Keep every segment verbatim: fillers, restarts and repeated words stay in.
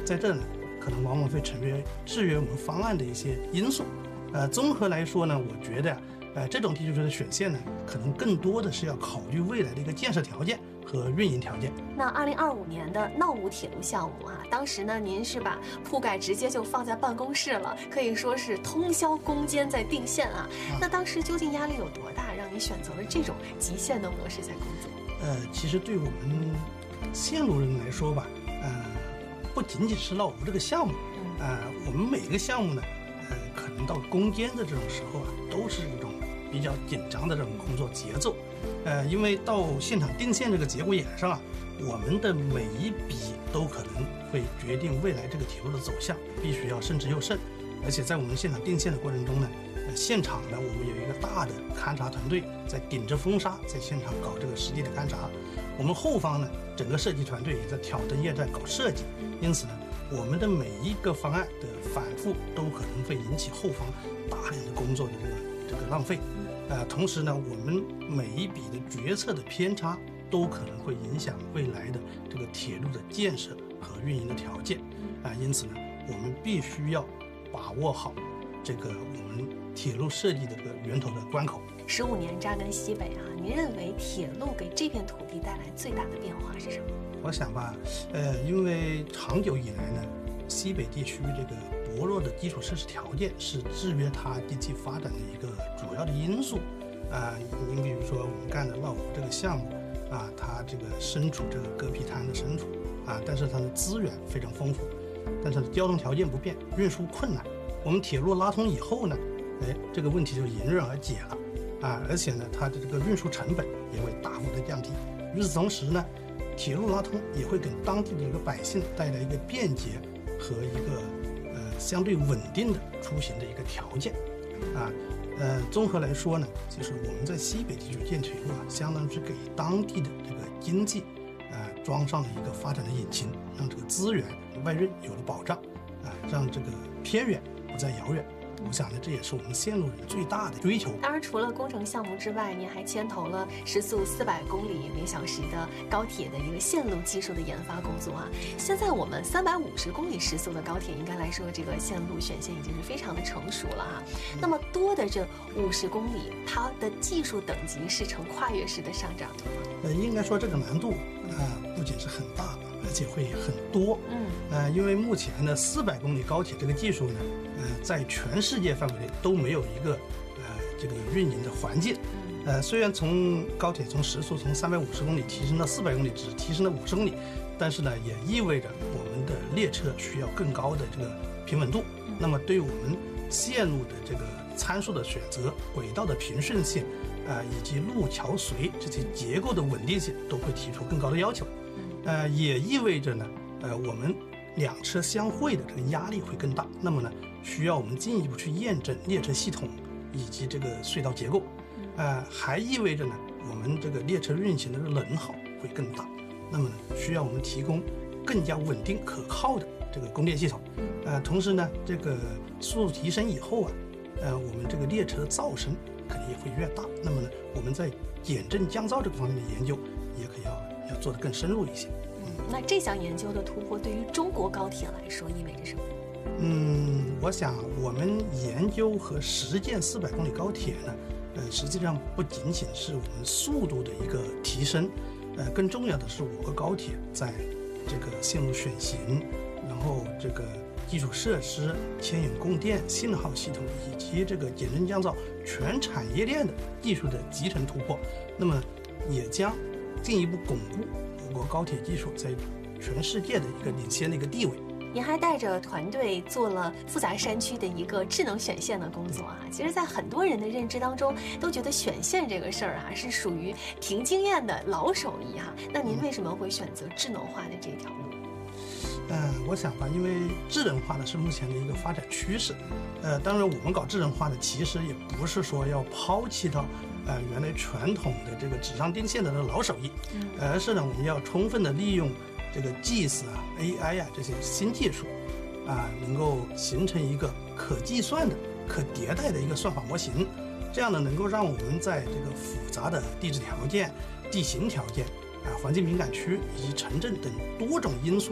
在这呢，可能往往会成为制约我们方案的一些因素。呃，综合来说呢，我觉得，呃，这种地质的选线呢，可能更多的是要考虑未来的一个建设条件和运营条件。 那二零二五年的闹武铁路项目啊，当时呢，您是把铺盖直接就放在办公室了，可以说是通宵攻坚在定线啊。啊那当时究竟压力有多大，让你选择了这种极限的模式在工作？ 呃，其实对我们线路人来说吧，呃，不仅仅是闹武这个项目，呃，我们每个项目呢，呃，可能到攻坚的这种时候啊，都是一种比较紧张的这种工作节奏。呃，因为到现场定线这个节骨眼上啊，我们的每一笔都可能会决定未来这个铁路的走向，必须要慎之又慎。而且在我们现场定线的过程中呢，呃，现场呢，我们有一个大的勘察团队在顶着风沙在现场搞这个实地的勘察，我们后方呢，整个设计团队也在挑灯夜战搞设计。因此呢，我们的每一个方案的反复都可能会引起后方大量的工作的这个这个浪费。呃，同时呢，我们每一笔的决策的偏差都可能会影响未来的这个铁路的建设和运营的条件。啊、呃，因此呢，我们必须要把握好这个我们铁路设计的这个源头的关口。 十五年扎根西北啊，您认为铁路给这片土地带来最大的变化是什么？ 我想吧，呃，因为长久以来呢，西北地区这个薄弱的基础设施条件是制约它经济发展的一个主要的因素。啊、呃，您比如说我们干的闹武这个项目啊，它这个身处这个戈壁滩的深处啊，但是它的资源非常丰富，但是交通条件不便，运输困难。我们铁路拉通以后呢，哎，这个问题就迎刃而解了啊，而且呢，它的这个运输成本也会大幅的降低。与此同时呢，铁路拉通也会给当地的一个百姓带来一个便捷和一个呃相对稳定的出行的一个条件啊。呃，综合来说呢，就是我们在西北地区建铁路啊，相当于是给当地的这个经济啊、呃、装上了一个发展的引擎，让这个资源外运有了保障啊、呃，让这个偏远不再遥远。我想呢，这也是我们线路人最大的追求。 当然，除了工程项目之外，您还牵头了时速四百公里每小时的高铁的一个线路技术的研发工作啊。现在我们三百五十公里时速的高铁，应该来说这个线路选线已经是非常的成熟了啊。那么多的这五十公里，它的技术等级是呈跨越式的上涨的吗？ 呃，应该说这个难度啊、呃，不仅是很大，而且会很多。嗯，呃，因为目前呢，四百公里高铁这个技术呢。呃，在全世界范围内都没有一个呃这个运营的环境。呃，虽然从高铁从时速从三百五十公里提升到四百公里，只提升了五十公里，但是呢，也意味着我们的列车需要更高的这个平稳度。那么，对我们线路的这个参数的选择、轨道的平顺性，啊、呃，以及路桥隧这些结构的稳定性，都会提出更高的要求。呃，也意味着呢，呃，我们两车相会的这个压力会更大。那么呢，需要我们进一步去验证列车系统以及这个隧道结构，呃，还意味着呢，我们这个列车运行的能耗会更大。那么呢，需要我们提供更加稳定可靠的这个供电系统。呃，同时呢，这个速度提升以后啊，呃，我们这个列车的噪声肯定也会越大。那么呢，我们在减震降噪这个方面的研究也可要要做得更深入一些。 嗯，那这项研究的突破对于中国高铁来说意味着什么？ 嗯，我想我们研究和实践四百公里高铁呢，呃，实际上不仅仅是我们速度的一个提升，呃，更重要的是我国高铁在这个线路选型，然后这个基础设施、牵引供电、信号系统以及这个减震降噪全产业链的技术的集成突破，那么也将进一步巩固我国高铁技术在全世界的一个领先的一个地位。 您还带着团队做了复杂山区的一个智能选线的工作啊。其实，在很多人的认知当中，都觉得选线这个事儿啊是属于凭经验的老手艺哈、啊。那您为什么会选择智能化的这条路？ 呃，我想吧，因为智能化呢是目前的一个发展趋势。呃，当然我们搞智能化的，其实也不是说要抛弃到呃原来传统的这个纸上钉线的老手艺，嗯、而是呢我们要充分的利用这个 G I S 啊、A I 啊这些新技术啊，能够形成一个可计算的、可迭代的一个算法模型，这样呢能够让我们在这个复杂的地质条件、地形条件啊、环境敏感区以及城镇等多种因素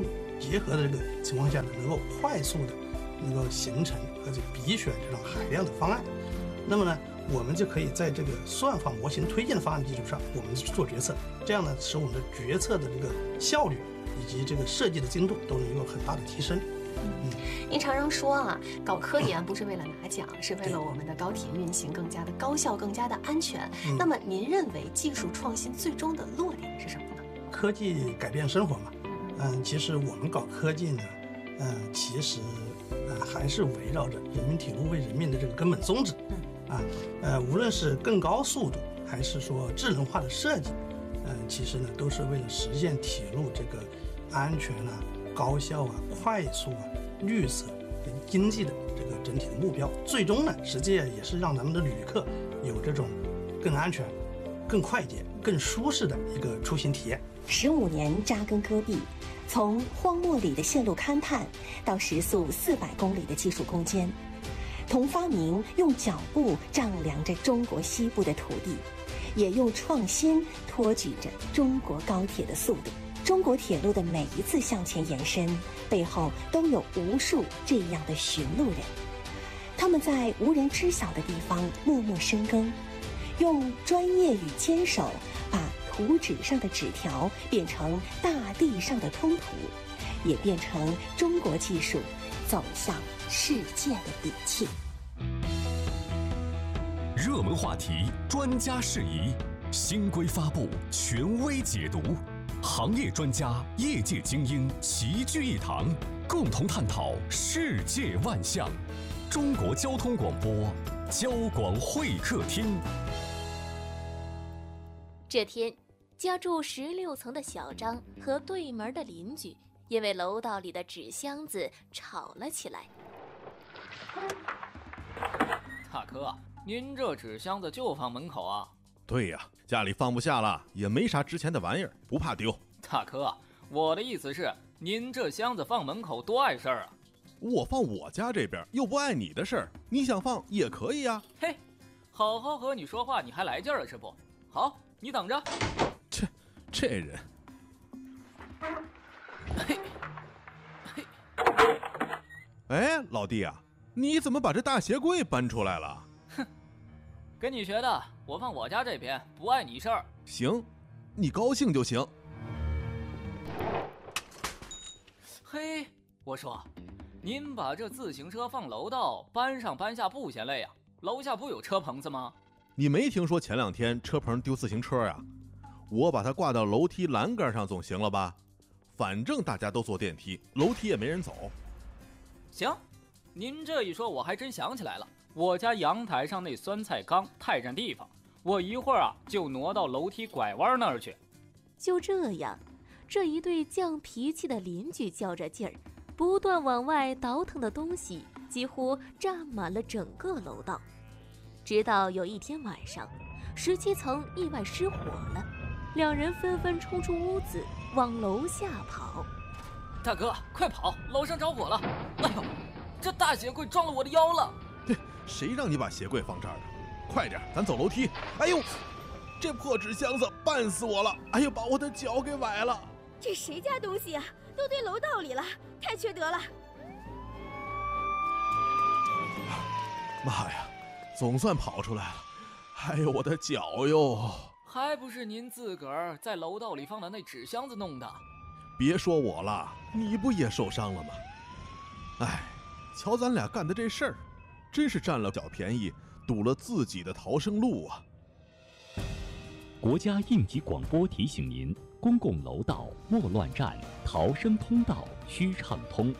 结合的这个情况下呢，能够快速的能够形成而且比选这种海量的方案。那么呢，我们就可以在这个算法模型推荐的方案基础上，我们去做决策，这样呢，使我们的决策的这个效率以及这个设计的精度都能有很大的提升。 嗯，您常常说啊，搞科研不是为了拿奖，是为了我们的高铁运行更加的高效、更加的安全。嗯、那么，您认为技术创新最终的落点是什么呢？ 科技改变生活嘛，嗯，其实我们搞科技呢，嗯，其实呃还是围绕着人民铁路为人民的这个根本宗旨。嗯。啊，呃，无论是更高速度，还是说智能化的设计，嗯、呃，其实呢，都是为了实现铁路这个安全啊、高效啊、快速啊、绿色跟经济的这个整体的目标。最终呢，实际也是让咱们的旅客有这种更安全、更快捷、更舒适的一个出行体验。 十五年扎根戈壁，从荒漠里的线路勘探到时速四百公里的技术攻坚。同发明用脚步丈量着中国西部的土地，也用创新托举着中国高铁的速度。中国铁路的每一次向前延伸，背后都有无数这样的寻路人，他们在无人知晓的地方默默深耕，用专业与坚守把图纸上的纸条变成大地上的通途，也变成中国技术走向世界的底气。 热门话题，专家释疑，新规发布，权威解读，行业专家、业界精英齐聚一堂，共同探讨世界万象。中国交通广播，交广会客厅。 这天，家住十六层的小张和对门的邻居因为楼道里的纸箱子吵了起来。 大哥，您这纸箱子就放门口啊？ 对呀，家里放不下了，也没啥值钱的玩意儿，不怕丢。 大哥，我的意思是，您这箱子放门口多碍事儿啊！ 我放我家这边又不碍你的事儿，你想放也可以啊。 嘿，好好和你说话，你还来劲儿是不？好，你等着。 这这人， 嘿，嘿， 哎，老弟啊，你怎么把这大鞋柜搬出来了？ 哼，跟你学的，我放我家这边，不碍你事儿。 行，你高兴就行。 嘿，我说，您把这自行车放楼道，搬上搬下不嫌累啊？楼下不有车棚子吗？ 你没听说前两天车棚丢自行车啊？我把它挂到楼梯栏杆上总行了吧？反正大家都坐电梯，楼梯也没人走。 行，您这一说，我还真想起来了，我家阳台上那酸菜缸太占地方，我一会儿啊就挪到楼梯拐弯那儿去。 就这样，这一对犟脾气的邻居较着劲儿，不断往外倒腾的东西几乎占满了整个楼道。直到有一天晚上，十七层意外失火了，两人纷纷冲出屋子往楼下跑。 大哥，快跑，楼上着火了！哎呦，这大鞋柜撞了我的腰了！ 谁让你把鞋柜放这儿的？快点，咱走楼梯！哎呦，这破纸箱子绊死我了！哎呦，把我的脚给崴了！ 这谁家东西啊？都堆楼道里了，太缺德了！ 妈呀，总算跑出来了！哎呦，我的脚哟！ 还不是您自个儿在楼道里放的那纸箱子弄的。 别说我了，你不也受伤了吗？哎，瞧咱俩干的这事儿，真是占了小便宜，堵了自己的逃生路啊！ 国家应急广播提醒您：公共楼道莫乱占，逃生通道需畅通。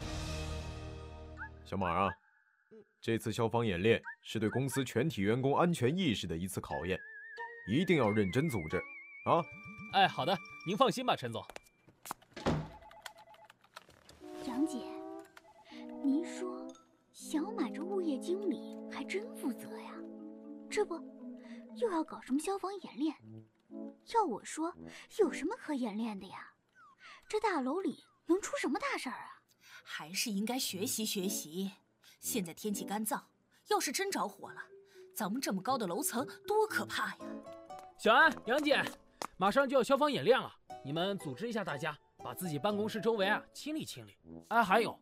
小马啊，这次消防演练是对公司全体员工安全意识的一次考验，一定要认真组织啊！ 哎，好的，您放心吧，陈总。 杨姐，您说小马这物业经理还真负责呀，这不又要搞什么消防演练？要我说，有什么可演练的呀？这大楼里能出什么大事儿啊？ 还是应该学习学习。现在天气干燥，要是真着火了，咱们这么高的楼层多可怕呀！ 小安、杨姐，马上就要消防演练了，你们组织一下大家， 把自己办公室周围啊清理清理。哎，还有，